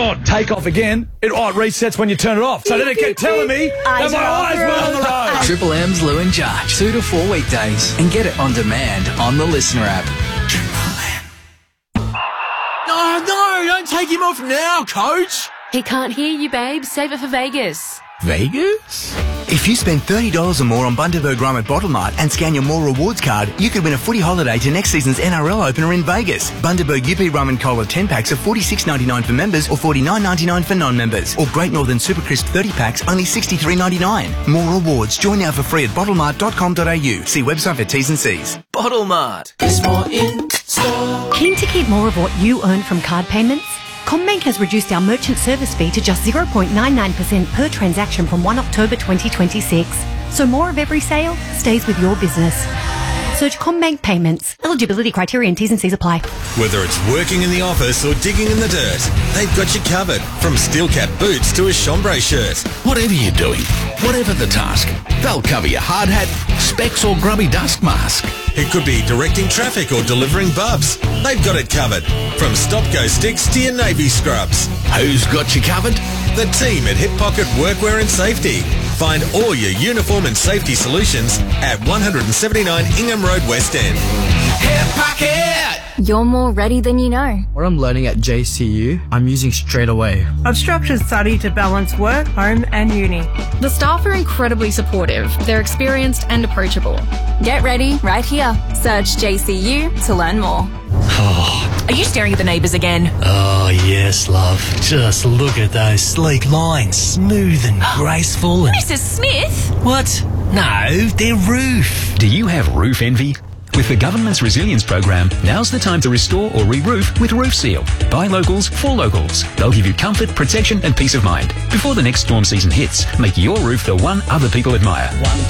not take off again. It resets when you turn it off. So then it kept telling me that my eyes were on the road. Triple M's Lou and Judge, 2 to 4 weekdays, and get it on demand on the Listener app. Oh, no, don't take him off now, Coach. He can't hear you, babe. Save it for Vegas. Vegas? If you spend $30 or more on Bundaberg Rum at Bottle Mart and scan your More Rewards card, you could win a footy holiday to next season's NRL opener in Vegas. Bundaberg UP Rum and Cola 10 packs are $46.99 for members or $49.99 for non-members. Or Great Northern Super Crisp 30 packs, only $63.99. More rewards. Join now for free at bottlemart.com.au. See website for T's and C's. Bottle Mart. There's more in store. Keen to keep more of what you earn from card payments? CommBank has reduced our merchant service fee to just 0.99% per transaction from 1 October 2026. So more of every sale stays with your business. Search CommBank Payments. Eligibility criteria and T's and C's apply. Whether it's working in the office or digging in the dirt, they've got you covered. From steel cap boots to a chambray shirt. Whatever you're doing, whatever the task, they'll cover your hard hat, specs or grubby dust mask. It could be directing traffic or delivering bubs. They've got it covered. From stop-go sticks to your navy scrubs. Who's got you covered? The team at Hip Pocket Workwear and Safety. Find all your uniform and safety solutions at 179 Ingham Road, West End. Hip Pocket! You're more ready than you know. What I'm learning at JCU, I'm using straight away. I've structured study to balance work, home and uni. The staff are incredibly supportive. They're experienced and approachable. Get ready right here. Search JCU to learn more. Are you staring at the neighbours again? Oh, yes, love. Just look at those sleek lines. Smooth and graceful. And... Mrs. Smith? What? No, their roof. Do you have roof envy? With the government's resilience program, now's the time to restore or re-roof with Roof Seal. By locals, for locals. They'll give you comfort, protection and peace of mind. Before the next storm season hits, make your roof the one other people admire.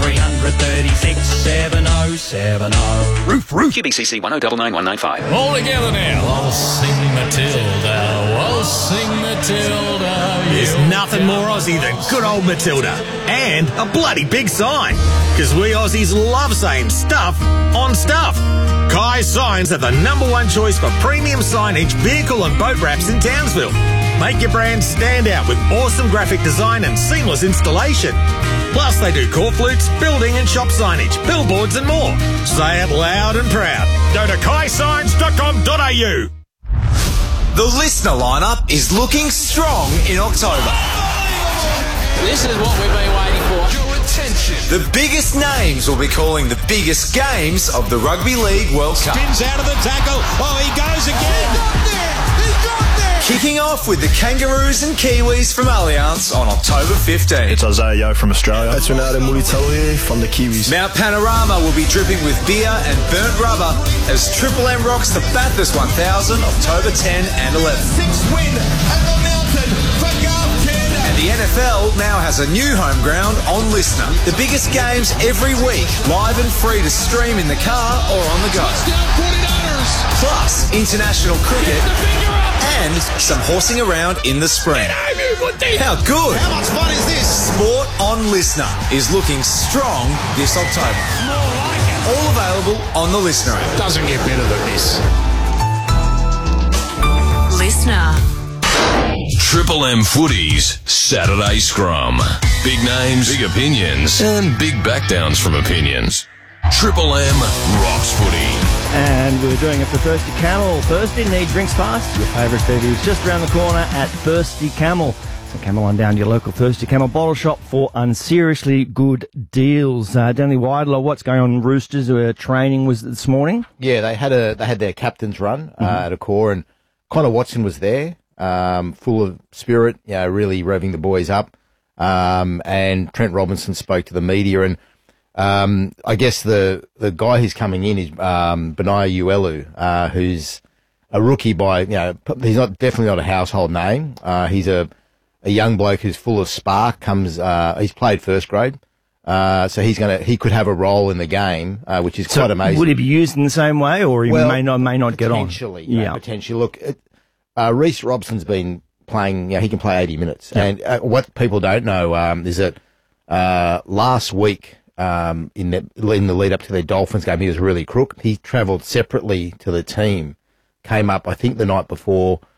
1336 7070. Roof. QBCC 1099195. All together now. Waltzing Matilda. Waltzing Matilda. There's nothing more Aussie than good old Matilda. And a bloody big sign. Because we Aussies love saying stuff on stuff. Kai Signs are the #1 choice for premium signage, vehicle and boat wraps in Townsville. Make your brand stand out with awesome graphic design and seamless installation. Plus they do core flutes, building and shop signage, billboards and more. Say it loud and proud. Go to kaisigns.com.au. The listener lineup is looking strong in October. This is what we've been waiting for. Your attention. The biggest names will be calling the biggest games of the Rugby League World Cup. Spins out of the tackle. Oh, he goes again. He got there. Kicking off with the Kangaroos and Kiwis from Allianz on October 15th. It's Isaiah Yeo from Australia. It's Ronaldo Mulitalo here from the Kiwis. Mount Panorama will be dripping with beer and burnt rubber as Triple M rocks the Bathurst 1000 October 10 and 11. 6 win at the mountain for Garth. The NFL now has a new home ground on Listener. The biggest games every week, live and free to stream in the car or on the go. Plus, international cricket and some horsing around in the spring. How good! How much fun is this? Sport on Listener is looking strong this October. All available on the Listener app. Doesn't get better than this. Listener. Triple M Footies Saturday Scrum. Big names, big opinions, and big backdowns from opinions. Triple M rocks footy. And we're doing it for Thirsty Camel. Thirsty, need drinks fast? Your favourite beverage is just around the corner at Thirsty Camel. So come on down to your local Thirsty Camel bottle shop for unseriously good deals. Danny Weidler, what's going on? Roosters training was this morning? Yeah, they had their captain's run at a core, and Connor Watson was there. Full of spirit, really revving the boys up. And Trent Robinson spoke to the media, and I guess the guy who's coming in is Benaya Uelu, who's a rookie by, he's definitely not a household name. He's a young bloke who's full of spark. He's played first grade. So he could have a role in the game, which is quite amazing. Would he be used in the same way, or he may not get on? Potentially, potentially. Look, Reece Robson's been playing, he can play 80 minutes. Yep. And what people don't know is that last week in the lead up to their Dolphins game, he was really crook. He travelled separately to the team, came up, I think, the night before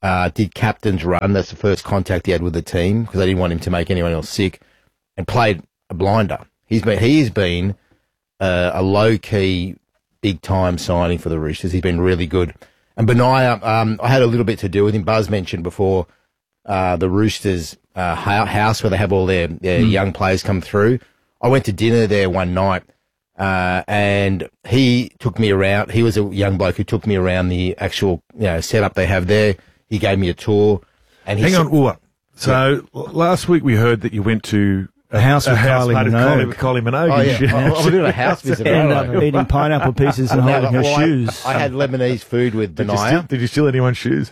did captain's run. That's the first contact he had with the team because they didn't want him to make anyone else sick, and played a blinder. He has been a low-key, big-time signing for the Roosters. He's been really good. And Benaya, I had a little bit to do with him. Buzz mentioned before the Roosters house where they have all their young players come through. I went to dinner there one night, and he took me around. He was a young bloke who took me around the actual setup they have there. He gave me a tour. And Hang on, Ua. So last week we heard that you went to a house with Kylie Minogue. Oh, yeah. I was doing a house visit. Ended up eating pineapple pieces and holding her shoes. I had Lebanese food with Benaya. Did you steal anyone's shoes?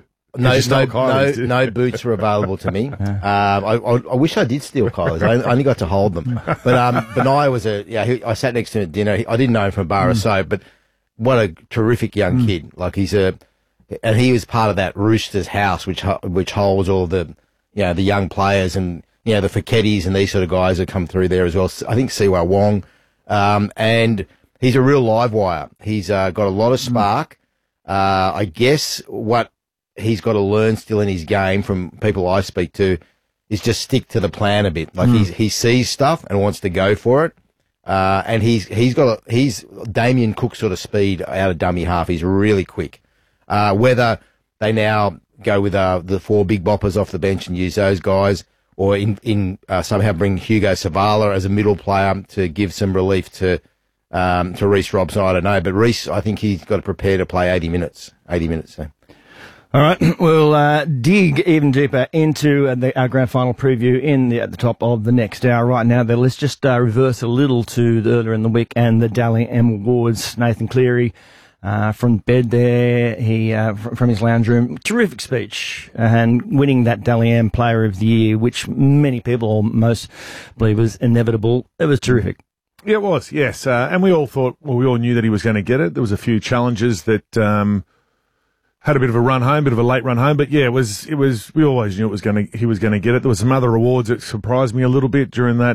No boots were available to me. I wish I did steal Kylie's. I only got to hold them. But Benaya was I sat next to him at dinner. I didn't know him from a bar or so, but what a terrific young kid. Like and he was part of that Roosters house, which holds all the the young players and the Fakettis and these sort of guys that come through there as well. I think Siwa Wong, and he's a real live wire. He's got a lot of spark. I guess what he's got to learn still in his game from people I speak to is just stick to the plan a bit. Like he sees stuff and wants to go for it. And he's Damien Cook sort of speed out of dummy half. He's really quick. Whether they now go with the 4 big boppers off the bench and use those guys, or somehow bring Hugo Savala as a middle player to give some relief to Reece Robson, I don't know. But Reece, I think he's got to prepare to play 80 minutes. So. All right, we'll dig even deeper into our grand final preview at the top of the next hour. Right now, though, let's just reverse a little to earlier in the week and the Dally M Awards. Nathan Cleary from bed there, he from his lounge room, terrific speech, and winning that Dally M Player of the Year, which many people, or most, believe was inevitable. It was terrific. Yeah, it was, yes. And we all knew that he was going to get it. There was a few challenges that had a bit of a run home, bit of a late run home, but yeah, it was. We always knew he was going to get it. There was some other awards that surprised me a little bit during the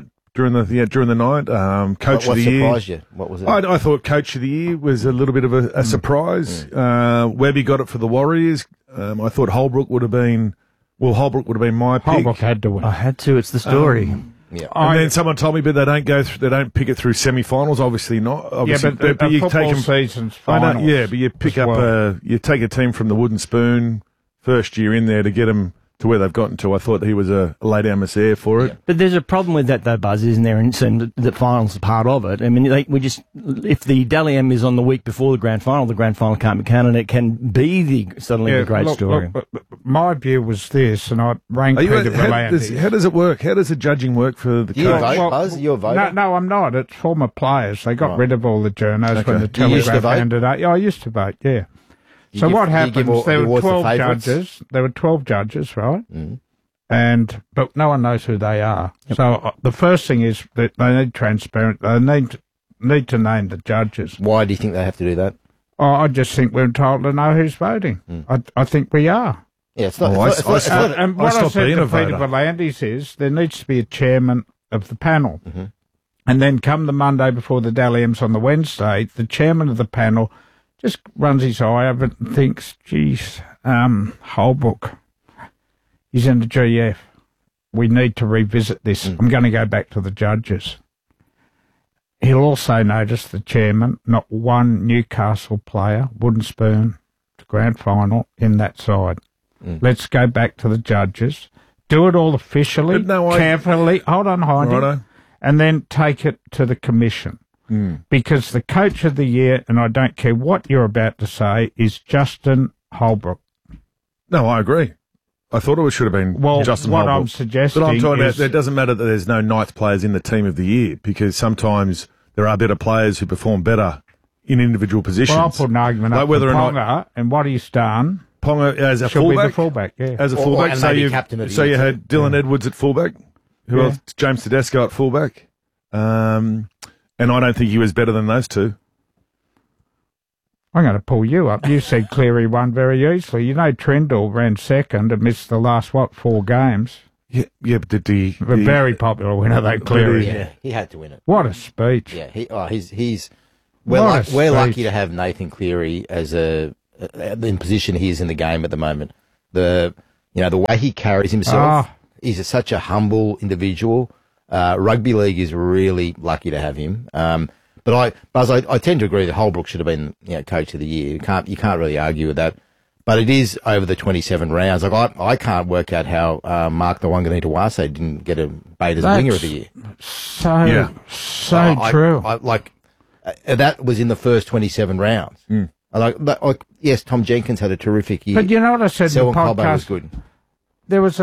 night. Coach of the Year. What surprised you? What was it? I thought Coach of the Year was a little bit of a surprise. Webby got it for the Warriors. I thought Holbrook would have been my pick. Holbrook had to win. I had to. It's the story. Yeah. And then someone told me, but they don't pick it through semi-finals. Obviously not. Obviously, but you take them seasons. Finals, but you pick up you take a team from the Wooden Spoon first year in there to get them to where they've gotten to. I thought he was a late amateur for it. Yeah. But there's a problem with that, though, Buzz, isn't there? And so the finals are part of it. I mean, if the Dally M is on the week before the grand final can't be counted. It can be suddenly the great story. Look, my view was this, and I rang Peter V'landys. How does it work? How does the judging work for the coach? You vote, Buzz? You're a voter? No, I'm not. It's former players. They got rid of all the journos when the Telegraph handed out. Yeah, I used to vote, yeah. So what happens, there were 12 judges. There were 12 judges, right? But no one knows who they are. Yep. So the first thing is that they need transparent. They need to name the judges. Why do you think they have to do that? Oh, I just think we're entitled to know who's voting. I think we are. Yeah, it's not. And what I said to Peter V'landys is there needs to be a chairman of the panel. And then come the Monday before the Dally M's on the Wednesday, the chairman of the panel just runs his eye over it and thinks, geez, Holbrook, he's in the GF. We need to revisit this. I'm going to go back to the judges. He'll also notice the chairman, not one Newcastle player, Wooden Spoon, to grand final in that side. Let's go back to the judges. Do it all officially, carefully. Hold on, Heidi. And then take it to the commission. Because the Coach of the Year, and I don't care what you're about to say, is Justin Holbrook. No, I agree. I thought it should have been Justin Holbrook. What I'm suggesting but I'm talking about, it doesn't matter that there's no ninth players in the team of the year, because sometimes there are better players who perform better in individual positions. Well, I'll put an argument up for Ponga, and what he's done. Ponga as a fullback. Yeah. As a fullback, so you had Dylan Edwards at fullback. Who else? James Tedesco at fullback. And I don't think he was better than those two. I'm going to pull you up. You said Cleary won very easily. You know, Trendall ran second and missed the last, 4 games? Yeah, but did he... A very popular winner, though, Cleary. Yeah, he had to win it. What a speech. Yeah, we're lucky to have Nathan Cleary as in position he is in the game at the moment. the way he carries himself. He's such a humble individual. Rugby league is really lucky to have him. But I tend to agree that Holbrook should have been coach of the year. You can't really argue with that. But it is over the 27 rounds. Like I can't work out how Mark the Wanganita-Wase didn't get a bait as winger of the year. So true. That was in the first 27 rounds. Yes, Tom Jenkins had a terrific year. But you know what I said in the podcast? Was good. There was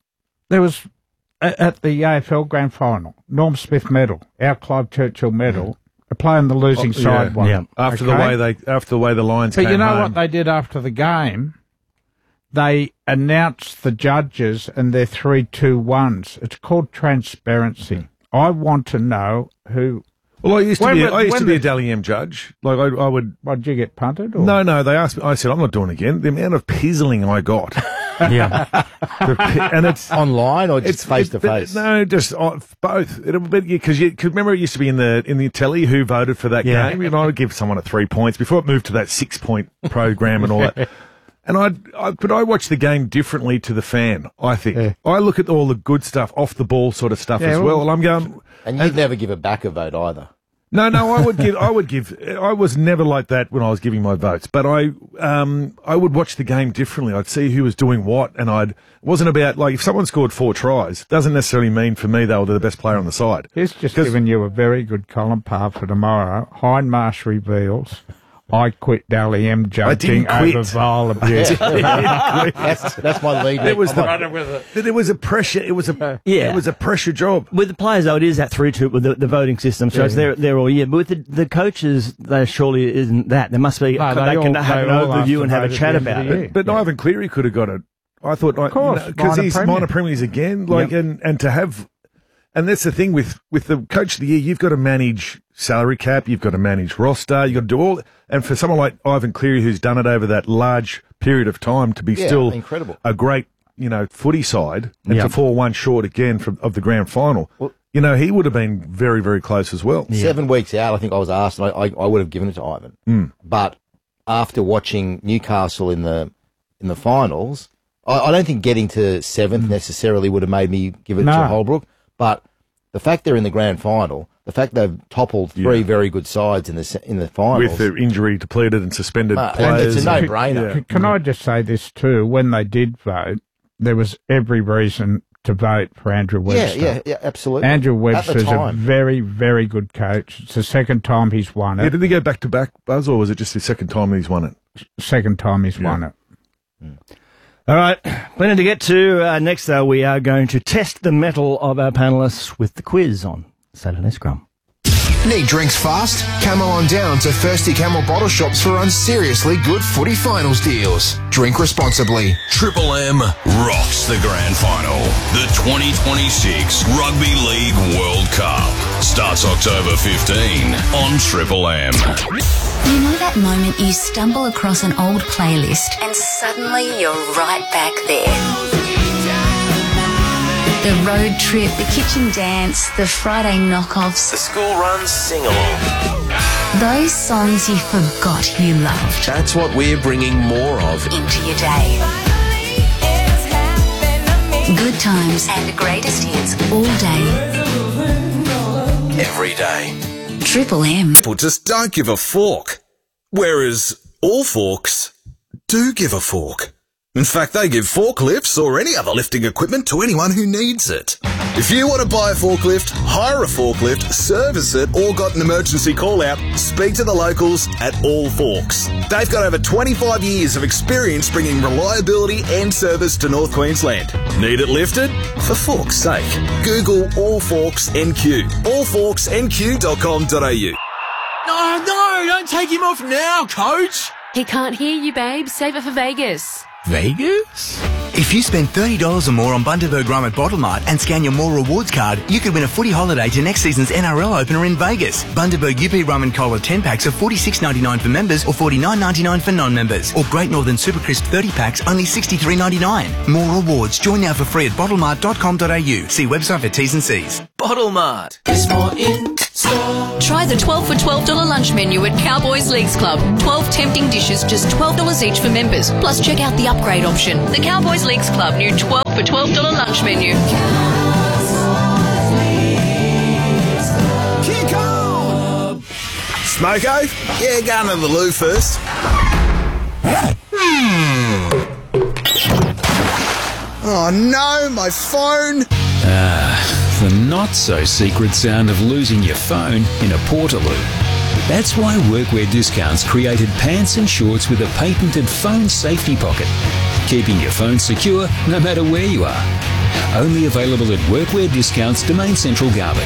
at the AFL Grand Final, Norm Smith medal, our Clive Churchill medal. Playing the losing side one. Yeah. After the way the Lions came But you know home. what they did after the game? They announced the judges and their 3-2-1s. It's called transparency. I want to know who. Well, I used to be a Dally M judge. Like I would. What, did you get punted? Or? No. They asked me. I said I'm not doing it again. The amount of pizzling I got. Yeah. And it's online or just face to face? No, just both. Because remember it used to be in the telly who voted for that game. And I would give someone 3 points before it moved to that 6-point program and all that. And I watch the game differently to the fan. I think I look at all the good stuff, off the ball sort of stuff as well. And I'm going. And you'd never give a back a vote either. No, I would give. I was never like that when I was giving my votes, but I would watch the game differently. I'd see who was doing what, and it wasn't about, like, if someone scored 4 tries, doesn't necessarily mean for me they were the best player on the side. He's just given you a very good column part for tomorrow. Hindmarsh reveals, I quit Dally M judging over vile abuse. That's my lead. There was a pressure. It was a pressure job. With the players, though, it is that 3-2 with the voting system, so it's there all year. But with the coaches, there surely isn't that. There must be. They can have an overview and have a chat about it. But Ivan Cleary could have got it. I thought, because he's minor premiers again, and to have. And that's the thing with the coach of the year, you've got to manage salary cap, you've got to manage roster, you've got to do all. And for someone like Ivan Cleary, who's done it over that large period of time, to be still incredible. A great, footy side, and to fall one short again of the grand final, he would have been very, very close as well. 7 weeks out, I think I was asked, and I would have given it to Ivan. But after watching Newcastle in the finals, I don't think getting to 7th necessarily would have made me give it to Holbrook. But the fact they're in the grand final, the fact they've toppled 3 very good sides in the finals, with their injury depleted and suspended players, it's a no-brainer. Can I just say this too? When they did vote, there was every reason to vote for Andrew Webster. Yeah, absolutely. Andrew Webster's a very, very good coach. It's the second time he's won it. Yeah, did he go back to back, Buzz, or was it just the second time he's won it? Second time he's won it. All right, plenty to get to. Next, though, we are going to test the mettle of our panellists with the quiz on Saturday Scrum. Need drinks fast? Come on down to Thirsty Camel bottle shops for unseriously good footy finals deals. Drink responsibly. Triple M rocks the grand final. The 2026 Rugby League World Cup starts October 15 on Triple M. You know that moment you stumble across an old playlist and suddenly you're right back there? The road trip, the kitchen dance, the Friday knockoffs. The school run sing-along. Those songs you forgot you loved. That's what we're bringing more of into your day. Good times and greatest hits all day. Every day. Triple M. People just don't give a fork. Whereas all forks do give a fork. In fact, they give forklifts or any other lifting equipment to anyone who needs it. If you want to buy a forklift, hire a forklift, service it, or got an emergency call-out, speak to the locals at All Forks. They've got over 25 years of experience bringing reliability and service to North Queensland. Need it lifted? For fork's sake. Google All Forks NQ. allforksnq.com.au. Oh, no, don't take him off now, coach. He can't hear you, babe. Save it for Vegas. Vegas? If you spend $30 or more on Bundaberg Rum at Bottle Mart and scan your More Rewards card, you could win a footy holiday to next season's NRL opener in Vegas. Bundaberg UP Rum and Cola 10 packs are $46.99 for members or $49.99 for non-members. Or Great Northern Super Crisp 30 packs, only $63.99. More rewards. Join now for free at bottlemart.com.au. See website for T's and C's. Bottle Mart. There's more in store. Try the 12 for $12 lunch menu at Cowboys Leagues Club. 12 tempting dishes, just $12 each for members. Plus, check out the upgrade option. The Cowboys Leagues Club new 12 for $12 lunch menu. Kick on! Smoko? Yeah, going to the loo first. Oh no, my phone! The not-so-secret sound of losing your phone in a Portaloo. That's why Workwear Discounts created pants and shorts with a patented phone safety pocket, keeping your phone secure no matter where you are. Only available at Workwear Discounts, Domain Central, Garbutt.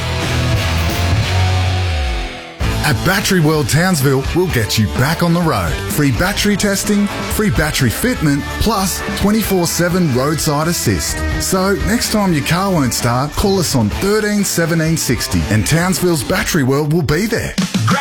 At Battery World Townsville, we'll get you back on the road. Free battery testing, free battery fitment, plus 24/7 roadside assist. So next time your car won't start, call us on 13 17 60 and Townsville's Battery World will be there.